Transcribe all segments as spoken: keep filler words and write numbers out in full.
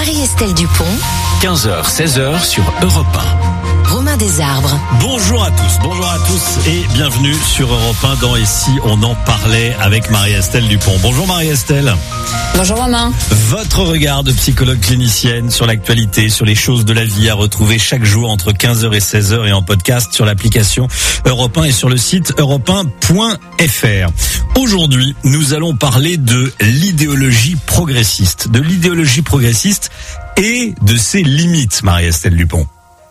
Marie-Estelle Dupont. quinze heures, seize heures sur Europe un. Romain Desarbres. Bonjour à tous, bonjour à tous et bienvenue sur Europe un dans Et si on en parlait avec Marie-Estelle Dupont. Bonjour Marie-Estelle. Bonjour Romain. Votre regard de psychologue clinicienne sur l'actualité, sur les choses de la vie à retrouver chaque jour entre quinze heures et seize heures et en podcast sur l'application Europe un et sur le site europe un point f r. Aujourd'hui, nous allons parler de l'idéologie progressiste, de l'idéologie progressiste et de ses limites, Marie-Estelle Dupont.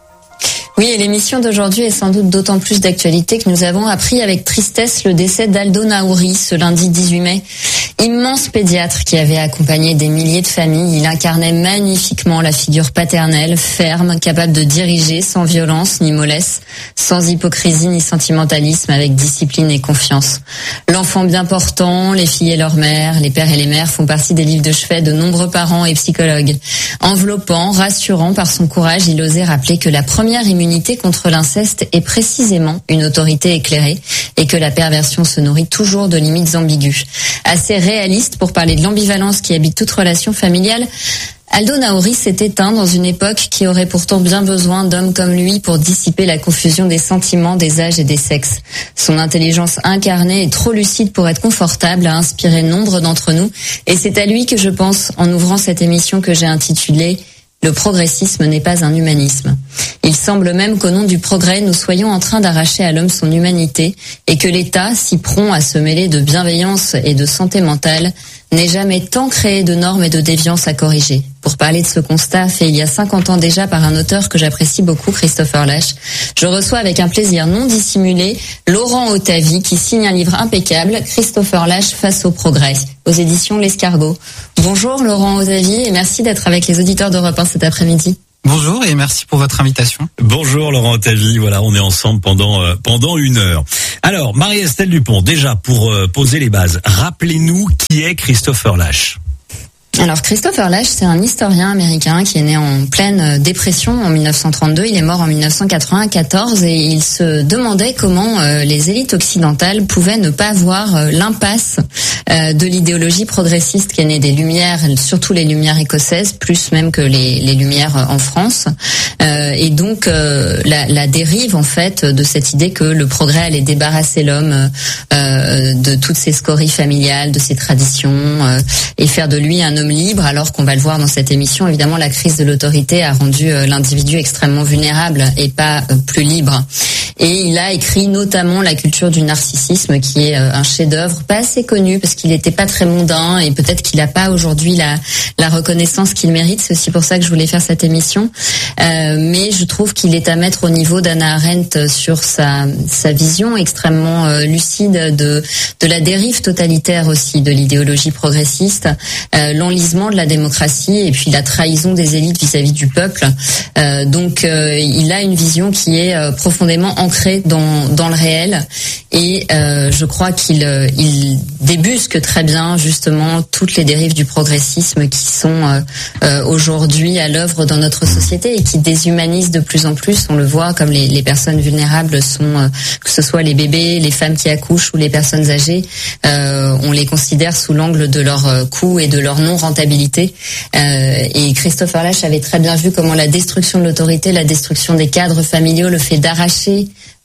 Oui, et l'émission d'aujourd'hui est sans doute d'autant plus d'actualité que nous avons appris avec tristesse le décès d'Aldo Naouri ce lundi dix-huit mai. Immense pédiatre qui avait accompagné des milliers de familles, il incarnait magnifiquement la figure paternelle, ferme, capable de diriger sans violence ni mollesse, sans hypocrisie ni sentimentalisme, avec discipline et confiance. L'enfant bien portant, les filles et leurs mères, les pères et les mères font partie des livres de chevet de nombreux parents et psychologues. Enveloppant, rassurant par son courage, il osait rappeler que la première immunité contre l'inceste est précisément une autorité éclairée et que la perversion se nourrit toujours de limites ambiguës. Assez réaliste pour parler de l'ambivalence qui habite toute relation familiale, Aldo Naouri s'est éteint dans une époque qui aurait pourtant bien besoin d'hommes comme lui pour dissiper la confusion des sentiments, des âges et des sexes. Son intelligence incarnée et trop lucide pour être confortable a inspiré nombre d'entre nous et c'est à lui que je pense en ouvrant cette émission que j'ai intitulée « Le progressisme n'est pas un humanisme ». Il semble même qu'au nom du progrès, nous soyons en train d'arracher à l'homme son humanité et que l'État, si prompt à se mêler de bienveillance et de santé mentale, n'ait jamais tant créé de normes et de déviances à corriger. Pour parler de ce constat fait il y a cinquante ans déjà par un auteur que j'apprécie beaucoup, Christopher Lasch, je reçois avec un plaisir non dissimulé Laurent Ottavy qui signe un livre impeccable, Christopher Lasch face au progrès, aux éditions L'Escargot. Bonjour Laurent Ottavy et merci d'être avec les auditeurs d'Europe un cet après-midi. Bonjour et merci pour votre invitation. Bonjour Laurent Ottavy, voilà, on est ensemble pendant euh, pendant une heure. Alors, Marie-Estelle Dupont, déjà pour euh, poser les bases, rappelez-nous qui est Christopher Lasch. Alors Christopher Lasch, c'est un historien américain qui est né en pleine dépression en mille neuf cent trente-deux. Il est mort en mille neuf cent quatre-vingt-quatorze et il se demandait comment euh, les élites occidentales pouvaient ne pas voir euh, l'impasse euh, de l'idéologie progressiste qui est née des Lumières, surtout les Lumières écossaises, plus même que les, les Lumières en France. Euh, et donc euh, la, la dérive en fait de cette idée que le progrès allait débarrasser l'homme euh, de toutes ses scories familiales, de ses traditions euh, et faire de lui un homme libre, alors qu'on va le voir dans cette émission, évidemment la crise de l'autorité a rendu euh, l'individu extrêmement vulnérable et pas euh, plus libre. Et il a écrit notamment La culture du narcissisme, qui est euh, un chef-d'œuvre pas assez connu parce qu'il n'était pas très mondain et peut-être qu'il n'a pas aujourd'hui la, la reconnaissance qu'il mérite. C'est aussi pour ça que je voulais faire cette émission. Euh, mais je trouve qu'il est à mettre au niveau d'Hannah Arendt sur sa, sa vision extrêmement euh, lucide de, de la dérive totalitaire aussi de l'idéologie progressiste, euh, l'enlisement de la démocratie et puis la trahison des élites vis-à-vis du peuple. Euh, donc euh, il a une vision qui est euh, profondément ancrée dans, dans le réel et euh, je crois qu'il euh, il débusque très bien justement toutes les dérives du progressisme qui sont euh, euh, aujourd'hui à l'œuvre dans notre société et qui déshumanisent de plus en plus. On le voit comme les, les personnes vulnérables sont, euh, que ce soit les bébés, les femmes qui accouchent ou les personnes âgées, euh, on les considère sous l'angle de leur euh, coût et de leur non-rentabilité. Euh, et Christopher Lasch avait très bien vu comment la destruction de l'autorité, la destruction des cadres familiaux, le fait d'arracher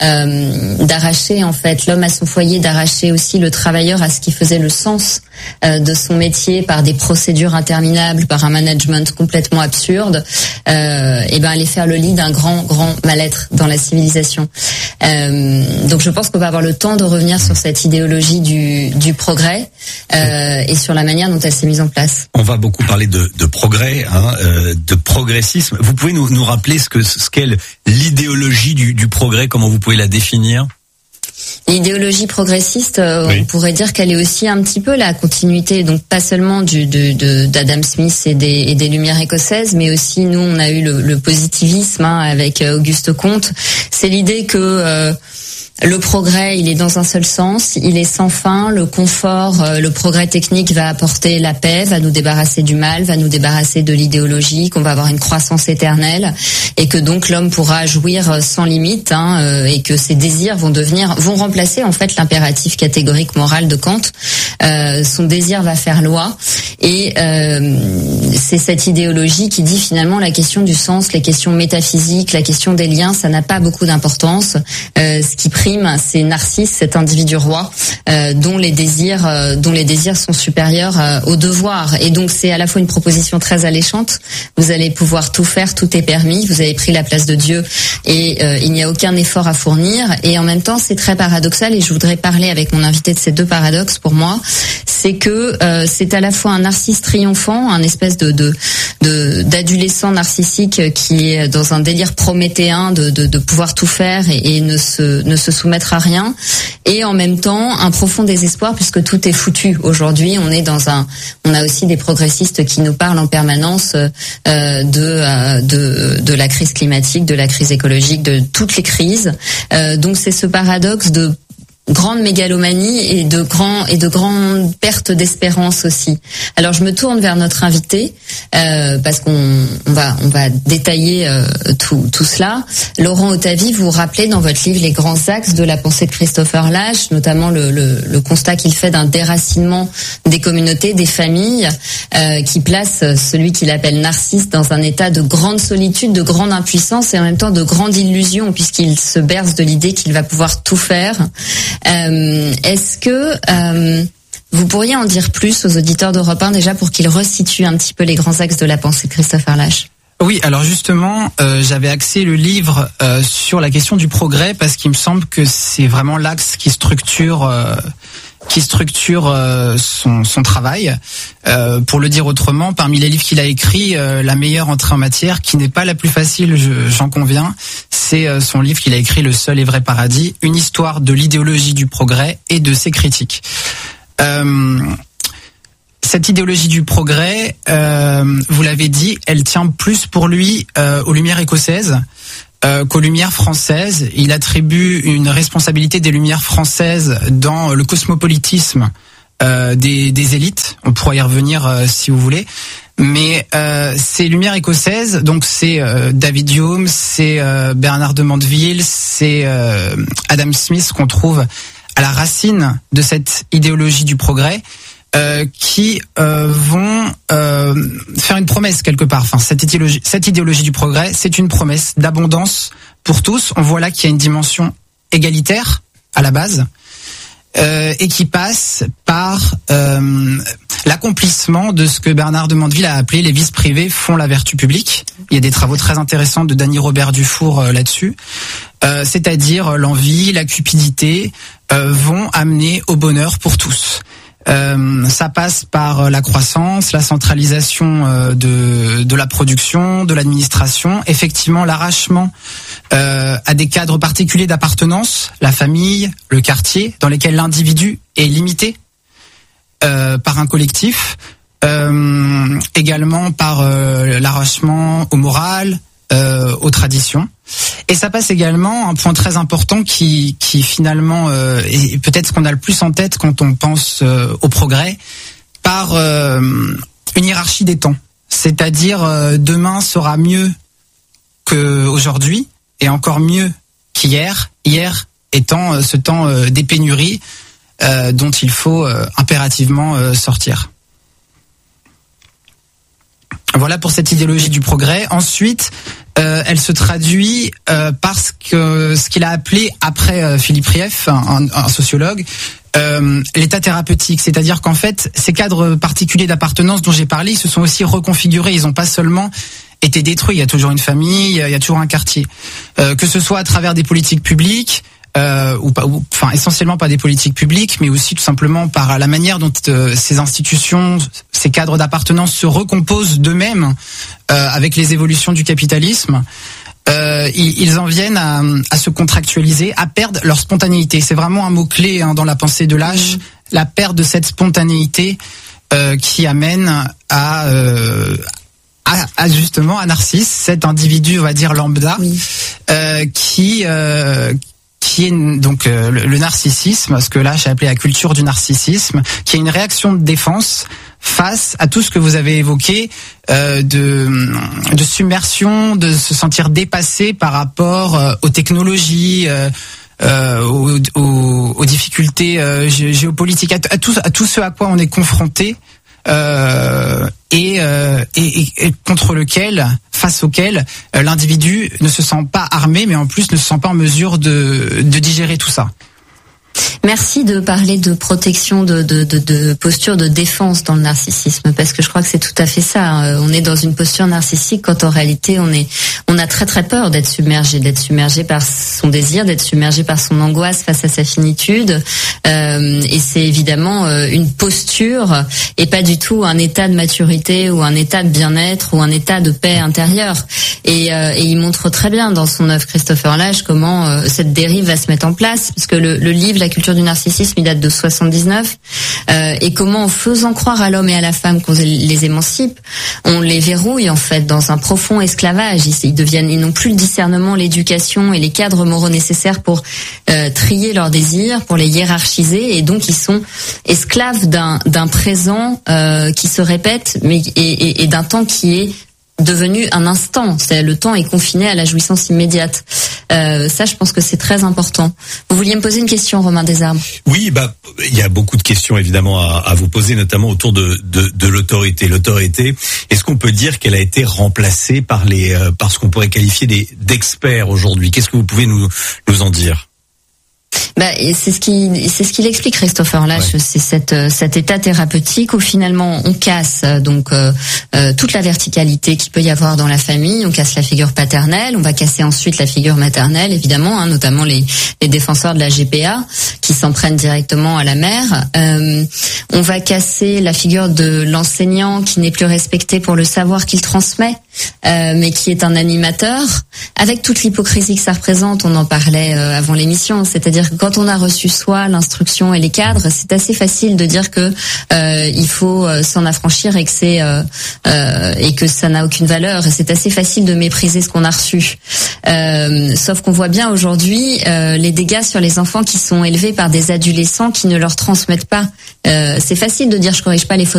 Euh, d'arracher en fait l'homme à son foyer, d'arracher aussi le travailleur à ce qui faisait le sens euh, de son métier par des procédures interminables, par un management complètement absurde, euh, et ben aller faire le lit d'un grand grand mal-être dans la civilisation. Euh, donc je pense qu'on va avoir le temps de revenir sur cette idéologie du, du progrès euh, et sur la manière dont elle s'est mise en place. On va beaucoup parler de, de progrès, hein, euh, de progressisme. Vous pouvez nous, nous rappeler ce que ce qu'est l'idéologie du, du progrès, comment vous pouvez la définir? L'idéologie progressiste, euh, oui. On pourrait dire qu'elle est aussi un petit peu la continuité, donc pas seulement du de, de d'Adam Smith et des et des Lumières écossaises, mais aussi nous on a eu le, le positivisme hein, avec Auguste Comte. C'est l'idée que euh, le progrès, il est dans un seul sens, il est sans fin. Le confort, euh, le progrès technique va apporter la paix, va nous débarrasser du mal, va nous débarrasser de l'idéologie, qu'on va avoir une croissance éternelle et que donc l'homme pourra jouir sans limite, hein, euh, et que ses désirs vont devenir, vont remplacer en fait l'impératif catégorique moral de Kant. Euh, son désir va faire loi et euh, c'est cette idéologie qui dit finalement la question du sens, les questions métaphysiques, la question des liens, ça n'a pas beaucoup d'importance. Euh, ce qui c'est Narcisse, cet individu roi, euh, dont les désirs, euh, dont les désirs sont supérieurs euh, aux devoirs. Et donc c'est à la fois une proposition très alléchante. Vous allez pouvoir tout faire, tout est permis. Vous avez pris la place de Dieu et euh, il n'y a aucun effort à fournir. Et en même temps, c'est très paradoxal. Et je voudrais parler avec mon invité de ces deux paradoxes. Pour moi, c'est que euh, c'est à la fois un Narcisse triomphant, un espèce de de, de d'adolescent narcissique qui est dans un délire prométhéen de de, de pouvoir tout faire et, et ne se ne se soumettre à rien, et en même temps un profond désespoir puisque tout est foutu aujourd'hui. On est dans un, on a aussi des progressistes qui nous parlent en permanence euh, de, euh, de de la crise climatique, de la crise écologique, de toutes les crises. Euh, donc c'est ce paradoxe de grande mégalomanie et de grands et de grandes pertes d'espérance aussi. Alors je me tourne vers notre invité euh, parce qu'on on va on va détailler euh, tout tout cela. Laurent Ottavy, vous vous rappelez dans votre livre les grands axes de la pensée de Christopher Lasch, notamment le le, le constat qu'il fait d'un déracinement des communautés, des familles, euh, qui place celui qu'il appelle Narcisse dans un état de grande solitude, de grande impuissance et en même temps de grande illusion puisqu'il se berce de l'idée qu'il va pouvoir tout faire. Euh, est-ce que euh, vous pourriez en dire plus aux auditeurs d'Europe un déjà pour qu'ils resituent un petit peu les grands axes de la pensée de Christopher Lasch? Oui, alors justement, euh, j'avais axé le livre euh, sur la question du progrès parce qu'il me semble que c'est vraiment l'axe qui structure euh, qui structure euh, son, son travail. Euh, pour le dire autrement, parmi les livres qu'il a écrits, euh, la meilleure entrée en matière, qui n'est pas la plus facile, je, j'en conviens, c'est euh, son livre qu'il a écrit, Le seul et vrai paradis, une histoire de l'idéologie du progrès et de ses critiques. Euh, cette idéologie du progrès, euh, vous l'avez dit, elle tient plus pour lui euh, aux Lumières écossaises euh, qu'aux Lumières françaises. Il attribue une responsabilité des Lumières françaises dans le cosmopolitisme euh, des, des élites. On pourra y revenir euh, si vous voulez. Mais euh, ces Lumières écossaises, donc c'est euh, David Hume, c'est euh, Bernard de Mandeville, c'est euh, Adam Smith qu'on trouve à la racine de cette idéologie du progrès, euh, qui euh, vont euh, faire une promesse quelque part. Enfin, cette idéologie, cette idéologie du progrès, c'est une promesse d'abondance pour tous. On voit là qu'il y a une dimension égalitaire à la base. Euh, et qui passe par euh, l'accomplissement de ce que Bernard de Mandeville a appelé les vices privés font la vertu publique. Il y a des travaux très intéressants de Dany Robert Dufour euh, là-dessus. Euh, c'est-à-dire l'envie, la cupidité euh, vont amener au bonheur pour tous. Euh, ça passe par la croissance, la centralisation euh, de, de la production, de l'administration, effectivement l'arrachement euh, à des cadres particuliers d'appartenance, la famille, le quartier, dans lesquels l'individu est limité euh, par un collectif, euh, également par euh, l'arrachement au moral, euh, aux traditions. Et ça passe également, un point très important qui, qui finalement euh, est peut-être ce qu'on a le plus en tête quand on pense euh, au progrès, par euh, une hiérarchie des temps. C'est-à-dire euh, demain sera mieux qu'aujourd'hui et encore mieux qu'hier. Hier étant euh, ce temps euh, des pénuries euh, dont il faut euh, impérativement euh, sortir. Voilà pour cette idéologie du progrès. Ensuite, euh, elle se traduit euh, par ce, que, ce qu'il a appelé, après euh, Philippe Rieff, un, un sociologue, euh, l'état thérapeutique. C'est-à-dire qu'en fait, ces cadres particuliers d'appartenance dont j'ai parlé, ils se sont aussi reconfigurés. Ils n'ont pas seulement été détruits. Il y a toujours une famille, il y a toujours un quartier. Euh, que ce soit à travers des politiques publiques, Euh, ou pas, ou, enfin essentiellement par des politiques publiques, mais aussi tout simplement par la manière dont euh, ces institutions, ces cadres d'appartenance se recomposent d'eux-mêmes euh, avec les évolutions du capitalisme. Euh, ils, ils en viennent à, à se contractualiser, à perdre leur spontanéité. C'est vraiment un mot-clé hein, dans la pensée de Lasch, mmh. la perte de cette spontanéité euh, qui amène à, euh, à, à justement à Narcisse, cet individu, on va dire lambda, oui. euh, qui euh, qui est donc euh, le, le narcissisme, ce que là j'ai appelé la culture du narcissisme, qui est une réaction de défense face à tout ce que vous avez évoqué, euh, de, de submersion, de se sentir dépassé par rapport euh, aux technologies, euh, euh, aux, aux, aux difficultés euh, gé- géopolitiques, à, à, tout, à tout ce à quoi on est confronté. Euh, et, euh, et, et contre lequel, face auquel, euh, l'individu ne se sent pas armé, mais en plus ne se sent pas en mesure de, de digérer tout ça. Merci de parler de protection, de, de, de, de posture de défense dans le narcissisme, parce que je crois que c'est tout à fait ça. On est dans une posture narcissique quand en réalité on est, on a très très peur d'être submergé, d'être submergé par son désir, d'être submergé par son angoisse face à sa finitude. Euh, et c'est évidemment une posture et pas du tout un état de maturité ou un état de bien-être ou un état de paix intérieure. Et, euh, et il montre très bien dans son œuvre, Christopher Lasch, comment euh, cette dérive va se mettre en place, parce que le, le livre La culture du narcissisme, il date de soixante-dix-neuf, euh, et comment en faisant croire à l'homme et à la femme qu'on les émancipe, on les verrouille en fait dans un profond esclavage. Ils, ils deviennent, ils n'ont plus le discernement, l'éducation et les cadres moraux nécessaires pour euh, trier leurs désirs, pour les hiérarchiser, et donc ils sont esclaves d'un d'un présent euh, qui se répète, mais et, et, et d'un temps qui est devenu un instant. C'est, le temps est confiné à la jouissance immédiate. Euh, ça, je pense que c'est très important. Vous vouliez me poser une question, Romain Desarbres? Oui, bah, il y a beaucoup de questions évidemment à, à vous poser, notamment autour de, de, de l'autorité. L'autorité, est-ce qu'on peut dire qu'elle a été remplacée par les, euh, par ce qu'on pourrait qualifier des, d'experts aujourd'hui? Qu'est-ce que vous pouvez nous, nous en dire? Bah, c'est ce qui, c'est ce qu'il explique, Christopher Lasch. Ouais. C'est cette, cet état thérapeutique où finalement on casse donc euh, euh, toute la verticalité qu'il peut y avoir dans la famille. On casse la figure paternelle, on va casser ensuite la figure maternelle, évidemment, hein, notamment les, les défenseurs de la G P A qui s'en prennent directement à la mère. Euh, on va casser la figure de l'enseignant qui n'est plus respecté pour le savoir qu'il transmet, euh, mais qui est un animateur, avec toute l'hypocrisie que ça représente. On en parlait euh, avant l'émission, c'est-à-dire que quand on a reçu soi l'instruction et les cadres, c'est assez facile de dire que euh, il faut euh, s'en affranchir et que c'est euh, euh, et que ça n'a aucune valeur. Et c'est assez facile de mépriser ce qu'on a reçu. Euh, sauf qu'on voit bien aujourd'hui euh, les dégâts sur les enfants qui sont élevés par des adolescents qui ne leur transmettent pas. Euh, c'est facile de dire je corrige pas les fautes